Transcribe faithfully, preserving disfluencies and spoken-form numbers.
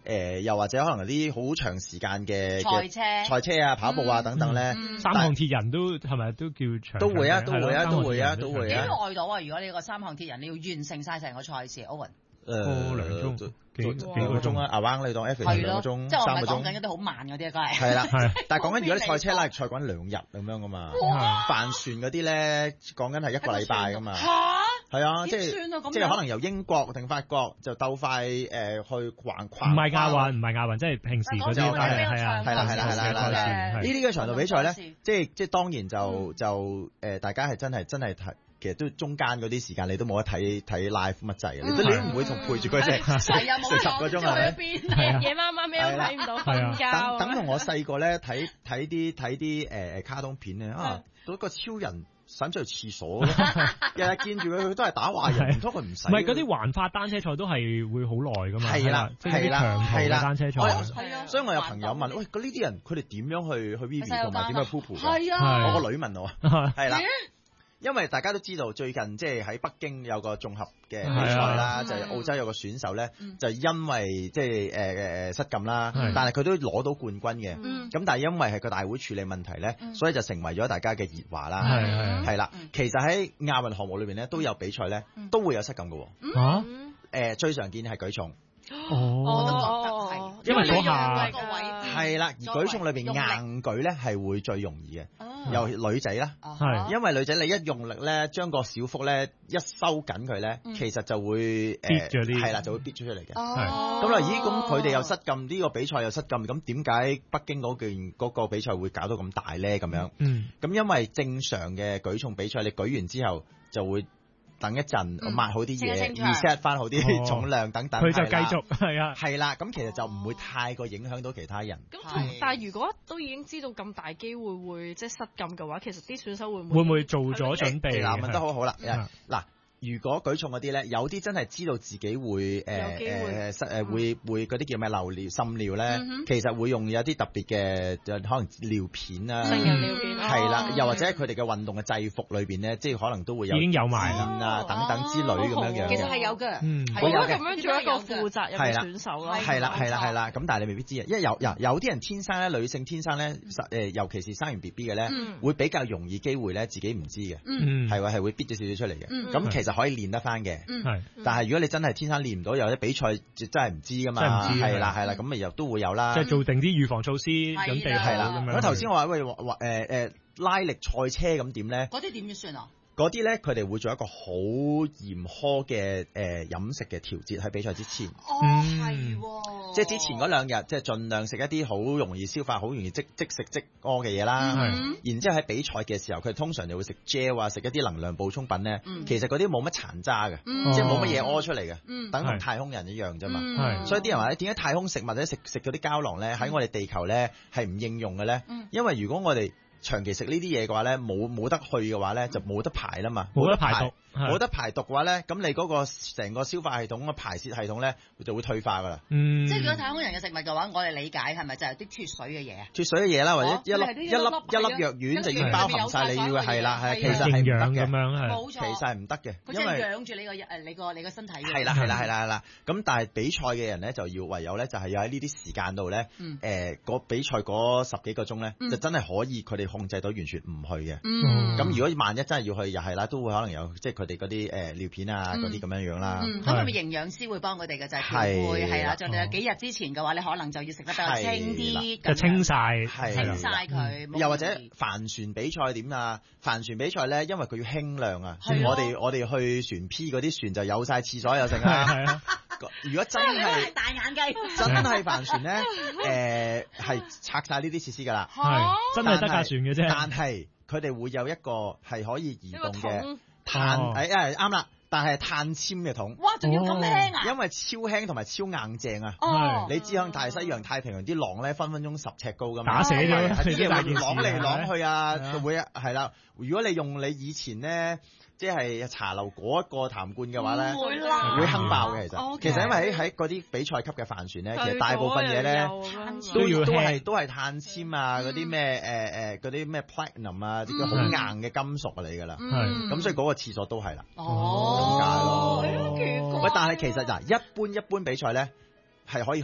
誒又或者可能啲好長時間嘅賽車、 賽車啊、跑步啊等等咧， 三項鐵人都係咪都叫長？ 都會啊，都會啊，都會啊，都會啊。 幾耐到啊？如果你個三項鐵人你要完成晒成個賽事 ，Owen。 誒個兩鐘幾幾個鐘啊 ，around 你當 F 兩個鐘， 即係我唔係三個鐘。 講緊嗰啲好慢嗰啲啊，梗係。 係啦，但係講緊如果你賽車拉力賽講緊兩日咁樣噶嘛，帆船嗰啲咧講緊係一個禮拜噶嘛。 嚇！ 係啊，即係即係可能由英國定法國就鬥快誒去橫跨。 唔係亞運，唔係亞運，即係平時嗰啲係係啊， 係啦係啦係啦係啦。呢啲嘅長度比賽咧，即係即係當然就就誒大家係真係真係睇。其實都中間嗰啲時間你都冇得睇睇 live 乜滯嘅，你都你都唔會同陪住佢即係食十個鐘係咪？夜晚晚咩都睇唔到，瞓覺。 等等同我細個咧睇睇啲睇啲誒誒卡通片咧啊，嗰個超人使唔使去廁所？日日見住佢，佢都係打壞人，唔通佢唔使？ 唔係嗰啲環法單車賽都係會好耐噶嘛？ 係啦，係啦， 長途嘅單車賽。 係啊，所以我有朋友問：喂，咁呢啲人佢哋點樣去去 Vivi 同埋點樣 Popo？ 係啊， 我個女問我，係啦。因為大家都知道最近即係喺北京有個綜合嘅比賽啦，就係澳洲有個選手咧，就因為即係誒誒失禁啦，但係佢都攞到冠軍嘅。咁但係因為係個大會處理問題咧，所以就成為咗大家嘅熱話啦。係係啦，其實喺亞運項目裏邊咧都有比賽咧，都會有失禁嘅。 嚇誒最常見係舉重。 哦， 我都覺得係， 因為嗰下係啦，而舉重裏邊硬舉咧係會最容易嘅。由女仔啦， 係， 因為女仔你一用力咧，將個小腹咧一收緊佢咧，其實就會跌咗啲， 係啦，就會跌咗出嚟嘅。 係， 咁啦，咦？咁佢哋又失禁，呢個比賽又失禁，咁點解北京嗰件嗰個比賽會搞到咁大咧？咁樣，嗯，咁因為正常嘅舉重比賽，你舉完之後就會等一陣，抹好啲嘢 reset 翻好啲重量等等， 佢就繼續係啊， 係啦，咁其實就唔會太過影響到其他人。 咁但係如果都已經知道咁大機會會即係失禁嘅話，其實啲選手會唔會唔會做咗準備？ 嗱，問得好好啦，嗱。如果舉重嗰啲咧，有啲真係知道自己會誒誒失誒會會嗰啲叫咩流尿滲尿咧，其實會用有啲特別嘅可能尿片啊，係啦，又或者佢哋嘅運動嘅制服裏邊咧，即係可能都會有已經有埋啊等等之類咁樣樣。 其實係有嘅， 嗯，係有咁樣做一個負責任嘅選手咯。 係啦係啦係啦，咁但係你未必知啊，因為有有有啲人天生咧，女性天生咧誒，尤其是生完 B B 嘅咧，會比較容易機會咧自己唔知嘅，係話係會逼咗少少出嚟嘅，咁其實可以練得翻嘅，係，但係如果你真係天生練唔到，有啲比賽真係唔知噶嘛，係啦係啦，咁咪又都會有啦， 即係做定啲預防措施，準備係啦。 咁頭先我話喂話誒誒拉力賽車咁點咧？ 嗰啲點算啊？ 嗰啲咧，佢哋會做一個好嚴苛嘅誒飲食嘅調節喺比賽之前。 哦，係喎， 即係之前嗰兩日，即係盡量食一啲好容易消化、好容易即即食即屙嘅嘢啦。然之後喺比賽嘅時候，佢通常就會食 gel 啊，食一啲能量補充品咧。其實嗰啲冇乜殘渣嘅，即係冇乜嘢屙出嚟嘅，等同太空人一樣啫嘛。所以啲人話咧，點解太空食物或者食食嗰啲膠囊咧，喺我哋地球咧係唔應用嘅咧？因為如果我哋長期食呢啲嘢嘅話咧，冇冇得去嘅話咧，就冇得排啦嘛， 冇得排毒， 冇得排毒嘅話咧，咁你嗰個成個消化系統嘅排泄系統咧，就會退化噶啦。 嗯， 即係如果太空人嘅食物嘅話，我哋理解係咪就係啲脫水嘅嘢啊？ 脫水嘅嘢啦，或者一粒一粒一粒藥丸就要包含晒你要嘅係啦，係其實係唔得嘅， 冇錯， 其實係唔得嘅， 因為養住你個誒你個你個身體嘅。 係啦係啦係啦係啦，咁但係比賽嘅人咧就要唯有咧就係要喺呢啲時間度咧，誒嗰比賽嗰十幾個鐘咧，就真係可以佢哋控制到完全唔去嘅，咁如果萬一真係要去，又係啦，都會可能有即係佢哋嗰啲誒尿片啊嗰啲咁樣樣啦。 咁係咪營養師會幫佢哋嘅就係調配係啦？就你有幾日之前嘅話，你可能就要食得比較清啲， 就清晒， 清晒佢。 又或者帆船比賽點啊？帆船比賽咧，因為佢要輕量啊，我哋我哋去船 P 嗰啲船就有晒廁所有剩啦。如果真係大眼雞， 真係帆船咧，誒係拆晒呢啲設施㗎啦， 係真係得架船嘅啫。 但係佢哋會有一個係可以移動嘅碳，誒誒啱啦，但係碳纖嘅桶。 哇，仲要咁輕啊！ 因為超輕同埋超硬淨啊！ 哦， 你知響大西洋、太平洋啲浪咧，分分鐘十尺高㗎嘛， 打死咗， 啲嘢會啷嚟啷去啊，就會係啦。如果你用你以前咧，即係茶樓嗰一個痰罐嘅話咧， 會啦， 會坑爆嘅。其實，其實因為喺喺嗰啲比賽級嘅帆船咧，其實大部分嘢咧都要都係都係碳纖啊，嗰啲咩誒誒嗰啲咩 platinum 啊，啲好硬嘅金屬嚟㗎啦。係，咁所以嗰個廁所都係啦。 哦， 咁解咯。喂，但係其實嗱，一般一般比賽咧係可以。